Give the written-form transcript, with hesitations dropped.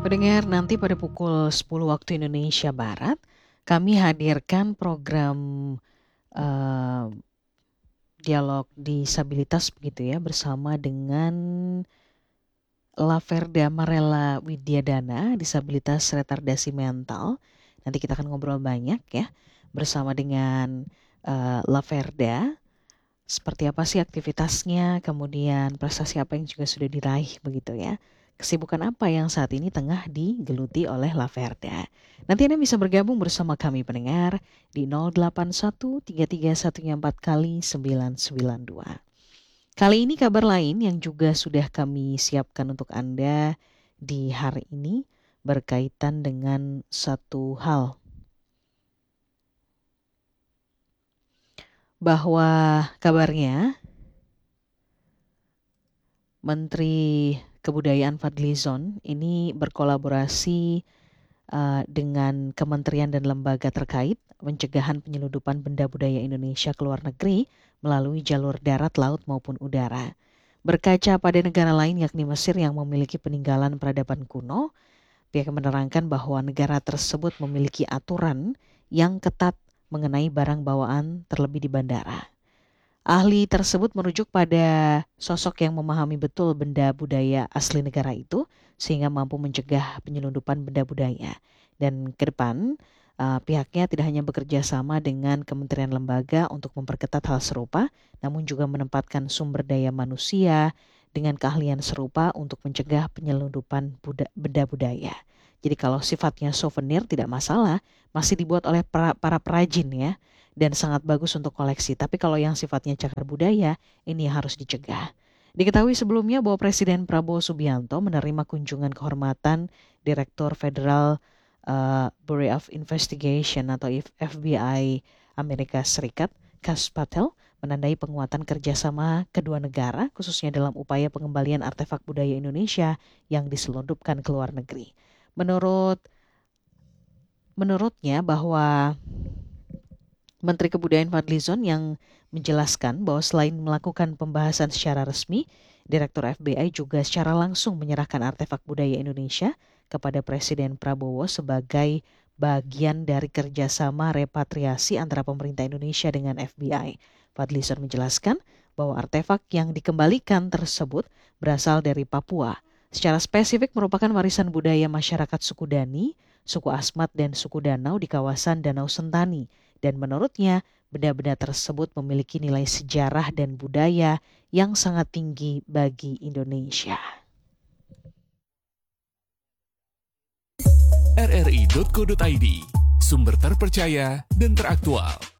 Pendengar, nanti pada pukul 10 waktu Indonesia Barat, kami hadirkan program eh, dialog disabilitas begitu ya bersama dengan Laverda Marella Widyadana, disabilitas retardasi mental. Nanti kita akan ngobrol banyak ya bersama dengan Laverda. Seperti apa sih aktivitasnya, kemudian prestasi apa yang juga sudah diraih begitu ya. Kesibukan apa yang saat ini tengah digeluti oleh Laverda. Nanti Anda bisa bergabung bersama kami pendengar di 081 331 4 kali 992. Kali ini kabar lain yang juga sudah kami siapkan untuk Anda di hari ini berkaitan dengan satu hal, bahwa kabarnya Menteri Kebudayaan Fadlizon ini berkolaborasi dengan kementerian dan lembaga terkait pencegahan penyeludupan benda budaya Indonesia ke luar negeri melalui jalur darat, laut maupun udara. Berkaca pada negara lain yakni Mesir yang memiliki peninggalan peradaban kuno, pihak menerangkan bahwa negara tersebut memiliki aturan yang ketat mengenai barang bawaan terlebih di bandara. Ahli tersebut merujuk pada sosok yang memahami betul benda budaya asli negara itu sehingga mampu mencegah penyelundupan benda budaya. Dan ke depan pihaknya tidak hanya bekerja sama dengan kementerian lembaga untuk memperketat hal serupa, namun juga menempatkan sumber daya manusia dengan keahlian serupa untuk mencegah penyelundupan benda budaya. Jadi kalau sifatnya souvenir tidak masalah, masih dibuat oleh para perajin ya, dan sangat bagus untuk koleksi. Tapi kalau yang sifatnya cagar budaya, ini harus dicegah. Diketahui sebelumnya bahwa Presiden Prabowo Subianto menerima kunjungan kehormatan Direktur Federal Bureau of Investigation atau FBI Amerika Serikat, Kash Patel, menandai penguatan kerjasama kedua negara, khususnya dalam upaya pengembalian artefak budaya Indonesia yang diselundupkan ke luar negeri. Menurutnya bahwa Menteri Kebudayaan Fadlizon yang menjelaskan bahwa selain melakukan pembahasan secara resmi, Direktur FBI juga secara langsung menyerahkan artefak budaya Indonesia kepada Presiden Prabowo sebagai bagian dari kerjasama repatriasi antara pemerintah Indonesia dengan FBI. Fadlizon menjelaskan bahwa artefak yang dikembalikan tersebut berasal dari Papua. Secara spesifik merupakan warisan budaya masyarakat suku Dani, suku Asmat, dan suku Danau di kawasan Danau Sentani. Dan menurutnya, benda-benda tersebut memiliki nilai sejarah dan budaya yang sangat tinggi bagi Indonesia. rri.co.id, sumber terpercaya dan teraktual.